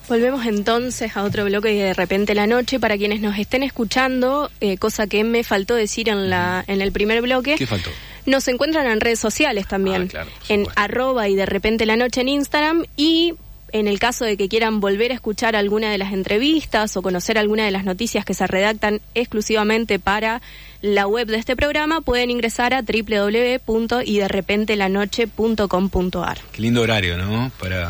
Volvemos entonces a otro bloque de Repente la Noche. Para quienes nos estén escuchando, cosa que me faltó decir en el primer bloque. ¿Qué faltó? Nos encuentran en redes sociales también, claro, en @ y de Repente la Noche en Instagram, y en el caso de que quieran volver a escuchar alguna de las entrevistas o conocer alguna de las noticias que se redactan exclusivamente para la web de este programa, pueden ingresar a www.iderrepentelanoche.com.ar. Qué lindo horario, ¿no?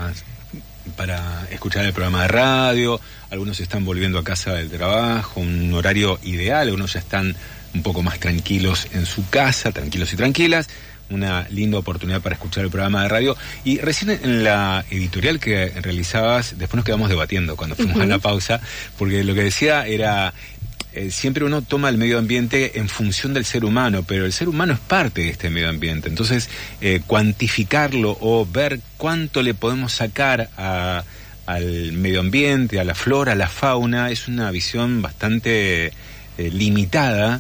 Para escuchar el programa de radio. Algunos están volviendo a casa del trabajo, un horario ideal. Algunos ya están un poco más tranquilos en su casa, tranquilos y tranquilas. Una linda oportunidad para escuchar el programa de radio. Y recién en la editorial que realizabas, después nos quedamos debatiendo cuando fuimos a la pausa, porque lo que decía era... siempre uno toma el medio ambiente en función del ser humano, pero el ser humano es parte de este medio ambiente. Entonces, cuantificarlo o ver cuánto le podemos sacar al medio ambiente, a la flora, a la fauna, es una visión bastante limitada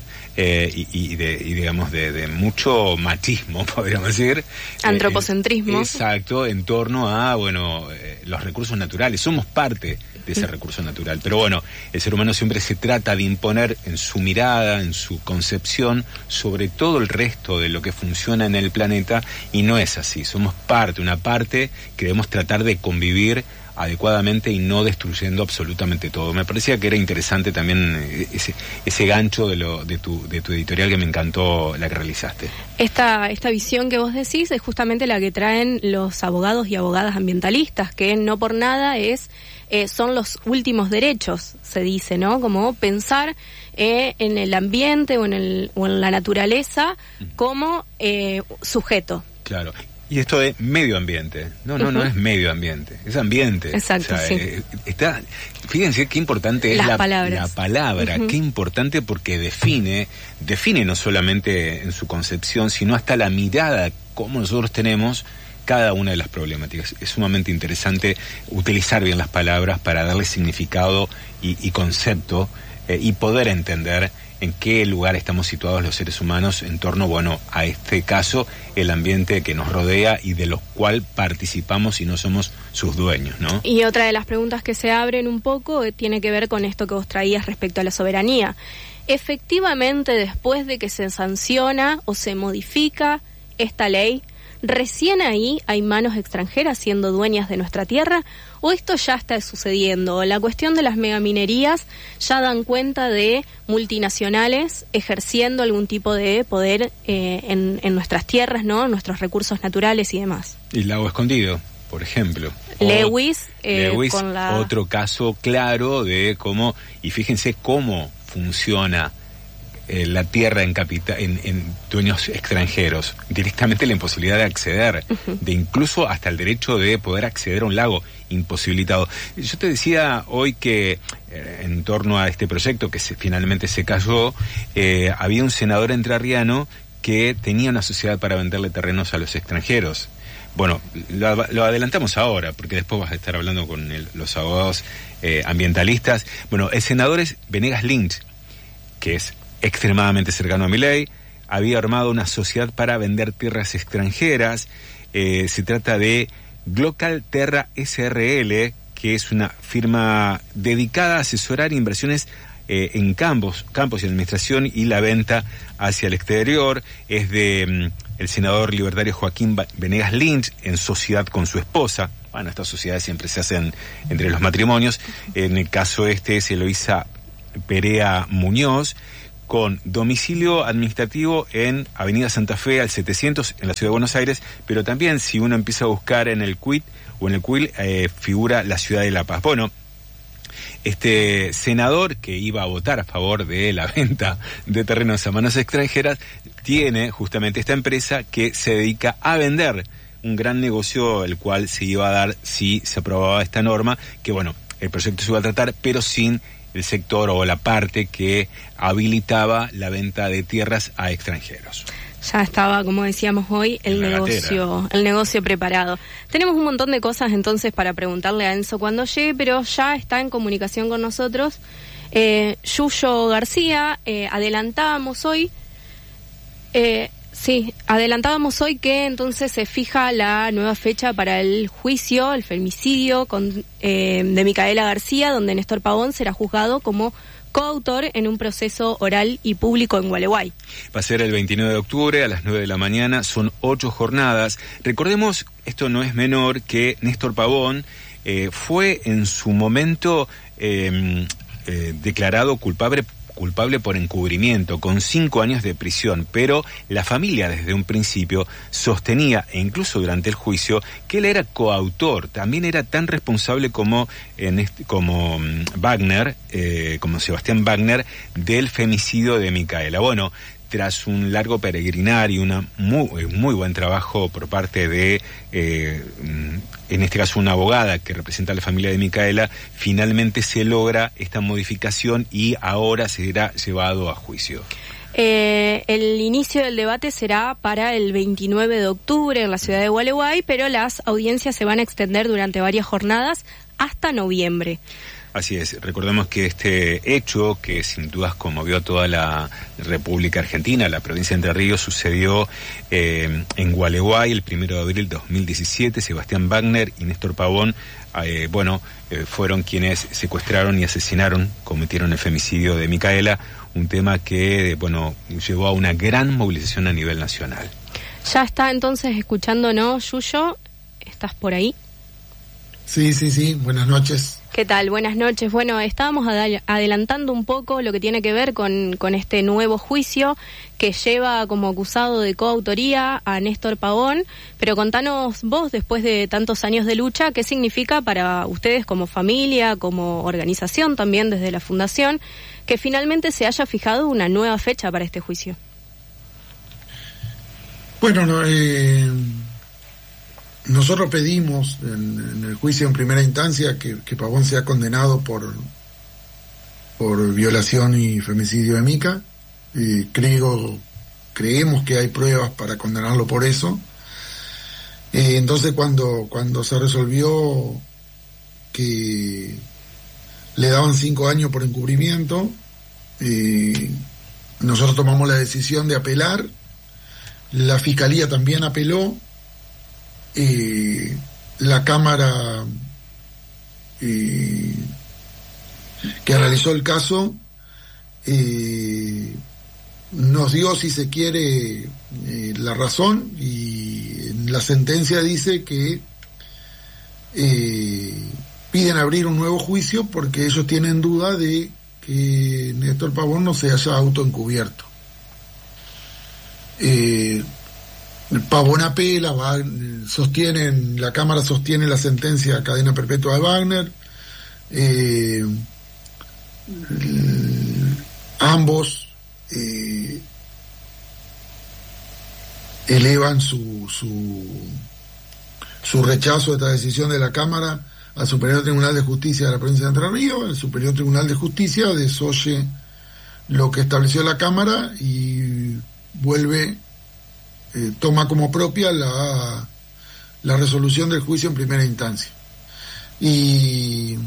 y digamos de mucho machismo, podríamos decir. Antropocentrismo. Exacto, en torno a, los recursos naturales. Somos parte de ese recurso natural. Pero bueno, el ser humano siempre se trata de imponer en su mirada, en su concepción, sobre todo el resto de lo que funciona en el planeta, y no es así. Somos una parte que debemos tratar de convivir adecuadamente y no destruyendo absolutamente todo. Me parecía que era interesante también ese gancho de tu editorial, que me encantó la que realizaste. Esta visión que vos decís es justamente la que traen los abogados y abogadas ambientalistas, que no por nada son los últimos derechos, se dice, ¿no? Como pensar en el ambiente o en la naturaleza como sujeto. Claro. Y esto de medio ambiente. No es medio ambiente, es ambiente. Exacto, sí. Fíjense qué importante es la palabra, qué importante, porque define no solamente en su concepción, sino hasta la mirada como nosotros tenemos cada una de las problemáticas. Es sumamente interesante utilizar bien las palabras para darle significado y concepto, y poder entender en qué lugar estamos situados los seres humanos en torno, a este caso, el ambiente que nos rodea y de lo cual participamos y no somos sus dueños, ¿no? Y otra de las preguntas que se abren un poco tiene que ver con esto que vos traías respecto a la soberanía. Efectivamente, después de que se sanciona o se modifica esta ley, ¿recién ahí hay manos extranjeras siendo dueñas de nuestra tierra? ¿O esto ya está sucediendo? La cuestión de las megaminerías ya dan cuenta de multinacionales ejerciendo algún tipo de poder en nuestras tierras, ¿no? En nuestros recursos naturales y demás. El lago escondido, por ejemplo. Lewis con otro caso claro de cómo, y fíjense cómo funciona la tierra en dueños extranjeros, directamente la imposibilidad de acceder, de incluso hasta el derecho de poder acceder a un lago imposibilitado. Yo te decía hoy que en torno a este proyecto que finalmente se cayó, había un senador entrerriano que tenía una sociedad para venderle terrenos a los extranjeros. Bueno, lo adelantamos ahora, porque después vas a estar hablando con los abogados ambientalistas. Bueno, el senador es Venegas Lynch, que es extremadamente cercano a Milei. Había armado una sociedad para vender tierras extranjeras. Se trata de Glocal Terra SRL, que es una firma dedicada a asesorar inversiones en campos y administración y la venta hacia el exterior. Es de el senador libertario Joaquín Venegas Lynch, en sociedad con su esposa. Bueno, estas sociedades siempre se hacen entre los matrimonios. En el caso es Eloísa Perea Muñoz, con domicilio administrativo en Avenida Santa Fe al 700 en la Ciudad de Buenos Aires, pero también si uno empieza a buscar en el CUIT o en el CUIL, figura la Ciudad de La Paz. Bueno, este senador que iba a votar a favor de la venta de terrenos a manos extranjeras tiene justamente esta empresa que se dedica a vender un gran negocio, el cual se iba a dar si se aprobaba esta norma, que el proyecto se iba a tratar, pero sin el sector o la parte que habilitaba la venta de tierras a extranjeros. Ya estaba, como decíamos hoy, el negocio preparado. Tenemos un montón de cosas entonces para preguntarle a Enzo cuando llegue, pero ya está en comunicación con nosotros Yuyo García. Adelantábamos hoy, Sí, adelantábamos hoy que entonces se fija la nueva fecha para el juicio, el femicidio de Micaela García, donde Néstor Pavón será juzgado como coautor en un proceso oral y público en Gualeguay. Va a ser el 29 de octubre a las 9 de la mañana, son 8 jornadas. Recordemos, esto no es menor, que Néstor Pavón fue en su momento declarado culpable por encubrimiento, con 5 años de prisión, pero la familia desde un principio sostenía, e incluso durante el juicio, que él era coautor, también era tan responsable como Wagner, como Sebastián Wagner, del femicidio de Micaela. Bueno, tras un largo peregrinar y un muy buen trabajo por parte de, en este caso, una abogada que representa a la familia de Micaela, finalmente se logra esta modificación y ahora será llevado a juicio. El inicio del debate será para el 29 de octubre en la ciudad de Gualeguay, pero las audiencias se van a extender durante varias jornadas hasta noviembre. Así es, recordemos que este hecho, que sin dudas conmovió a toda la República Argentina, la provincia de Entre Ríos, sucedió en Gualeguay el 1 de abril de 2017. Sebastián Wagner y Néstor Pavón, fueron quienes secuestraron y asesinaron, cometieron el femicidio de Micaela, un tema que, llevó a una gran movilización a nivel nacional. Ya está entonces escuchándonos, Yuyo, ¿estás por ahí? Sí, buenas noches. ¿Qué tal? Buenas noches. Bueno, estábamos adelantando un poco lo que tiene que ver con este nuevo juicio que lleva como acusado de coautoría a Néstor Pavón, pero contanos vos, después de tantos años de lucha, ¿qué significa para ustedes como familia, como organización también desde la Fundación, que finalmente se haya fijado una nueva fecha para este juicio? Bueno, nosotros pedimos en el juicio en primera instancia que Pavón sea condenado por violación y femicidio de Mica. Creemos que hay pruebas para condenarlo por eso. Entonces cuando se resolvió que le daban 5 años por encubrimiento, nosotros tomamos la decisión de apelar. La Fiscalía también apeló. La Cámara que analizó el caso nos dio, si se quiere, la razón, y en la sentencia dice que piden abrir un nuevo juicio porque ellos tienen duda de que Néstor Pavón no se haya autoencubierto. Pavón apela, la Cámara sostiene la sentencia a cadena perpetua de Wagner. Ambos elevan su rechazo de esta decisión de la Cámara al Superior Tribunal de Justicia de la provincia de Entre Ríos. El Superior Tribunal de Justicia desoye lo que estableció la Cámara y toma como propia la resolución del juicio en primera instancia y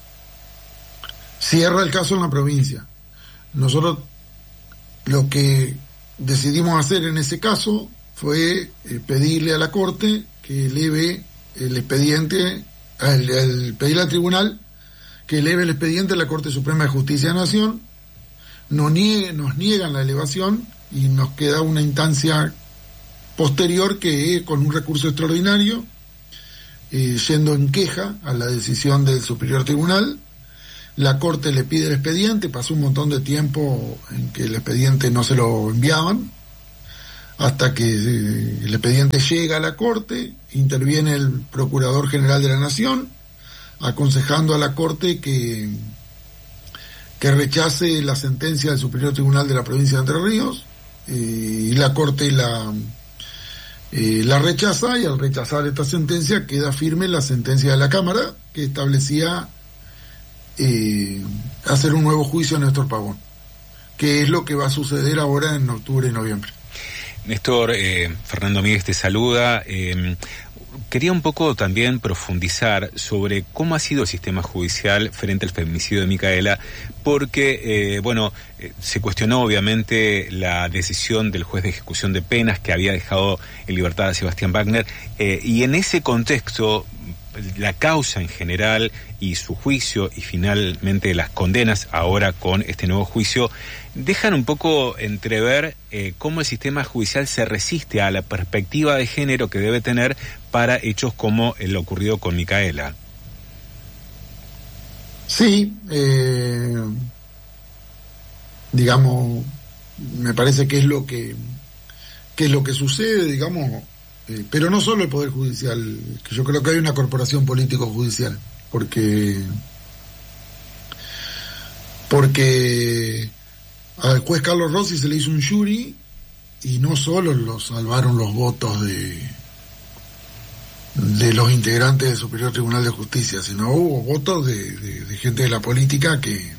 cierra el caso en la provincia. Nosotros lo que decidimos hacer en ese caso fue pedirle a la Corte que eleve el expediente, pedirle al tribunal que eleve el expediente a la Corte Suprema de Justicia de la Nación. Nos niegan la elevación y nos queda una instancia posterior que, con un recurso extraordinario, yendo en queja a la decisión del Superior Tribunal, la Corte le pide el expediente. Pasó un montón de tiempo en que el expediente no se lo enviaban, hasta que el expediente llega a la Corte. Interviene el Procurador General de la Nación, aconsejando a la Corte que rechace la sentencia del Superior Tribunal de la provincia de Entre Ríos, y la Corte la rechaza, y al rechazar esta sentencia queda firme la sentencia de la Cámara que establecía hacer un nuevo juicio a Néstor Pavón, que es lo que va a suceder ahora en octubre y noviembre. Néstor, Fernando Míguez te saluda. quería un poco también profundizar sobre cómo ha sido el sistema judicial frente al feminicidio de Micaela, porque, se cuestionó obviamente la decisión del juez de ejecución de penas que había dejado en libertad a Sebastián Wagner, y en ese contexto, la causa en general y su juicio y finalmente las condenas ahora con este nuevo juicio dejan un poco entrever cómo el sistema judicial se resiste a la perspectiva de género que debe tener para hechos como lo ocurrido con Micaela. Sí, digamos, me parece que es lo que sucede, digamos. Pero no solo el Poder Judicial, que yo creo que hay una corporación político-judicial, porque al juez Carlos Rossi se le hizo un jury y no solo lo salvaron los votos de los integrantes del Superior Tribunal de Justicia, sino hubo votos de gente de la política que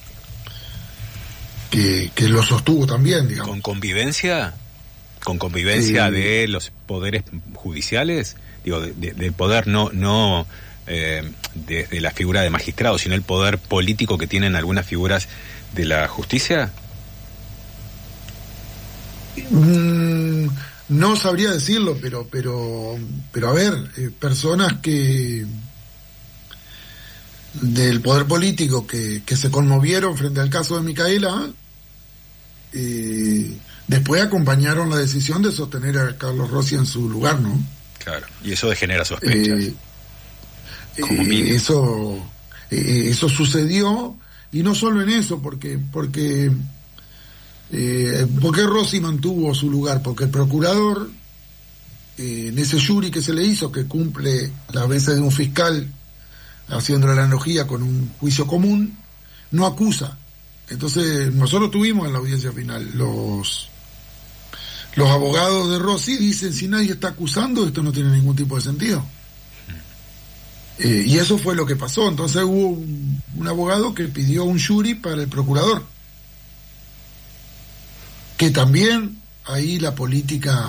lo sostuvo también, digamos. ¿Con convivencia? ¿Con convivencia de los poderes judiciales? Digo, del poder no desde la figura de magistrado, sino el poder político que tienen algunas figuras de la justicia. No sabría decirlo, pero a ver, personas del poder político que se conmovieron frente al caso de Micaela, después acompañaron la decisión de sostener a Carlos Rossi en su lugar, ¿no? Claro, y eso genera sospechas. Eso sucedió, y no solo en eso, porque Rossi mantuvo su lugar, porque el procurador, en ese jury que se le hizo, que cumple las veces de un fiscal, haciendo la analogía con un juicio común, no acusa. Entonces, nosotros tuvimos en la audiencia final los abogados de Rossi dicen, si nadie está acusando, esto no tiene ningún tipo de sentido. Y eso fue lo que pasó. Entonces hubo un abogado que pidió un jury para el procurador, que también ahí la política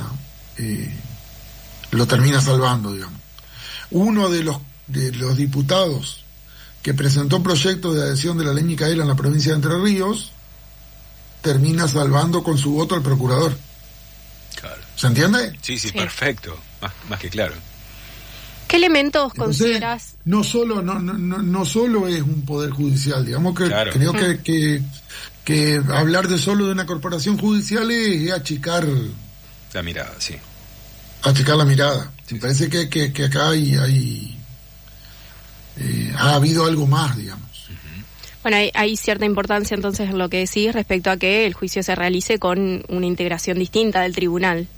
lo termina salvando, digamos. Uno de los diputados que presentó proyectos de adhesión de la ley Micaela en la provincia de Entre Ríos termina salvando con su voto al procurador. Claro. ¿Se entiende? Sí, perfecto, más que claro. ¿Qué elementos Entonces, consideras? No solo es un poder judicial, digamos que claro. Creo que hablar solo de una corporación judicial es achicar la mirada, sí. Achicar la mirada. Sí. Me parece que acá ha habido algo más, digamos. Bueno, hay cierta importancia entonces en lo que decís respecto a que el juicio se realice con una integración distinta del tribunal.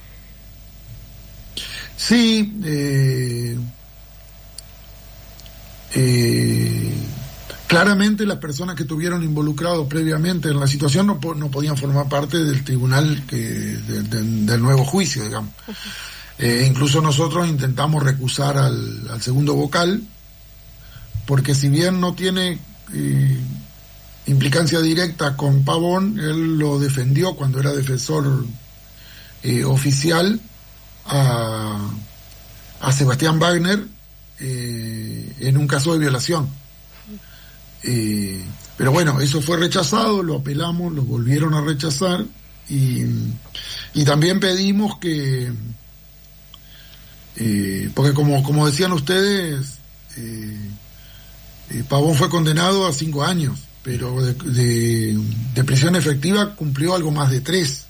Sí, claramente las personas que estuvieron involucrados previamente en la situación no podían formar parte del tribunal del nuevo juicio, digamos. Incluso nosotros intentamos recusar al segundo vocal, porque si bien no tiene implicancia directa con Pavón, él lo defendió cuando era defensor oficial a Sebastián Wagner en un caso de violación. Pero bueno, eso fue rechazado, lo apelamos, lo volvieron a rechazar y también pedimos que porque como decían ustedes, Pavón fue condenado a 5 años, pero de prisión efectiva cumplió algo más de 3.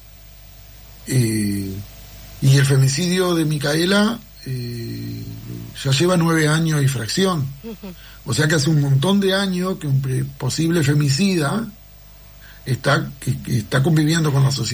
Y el femicidio de Micaela ya lleva 9 años y fracción. O sea que hace un montón de años que un posible femicida está conviviendo con la sociedad.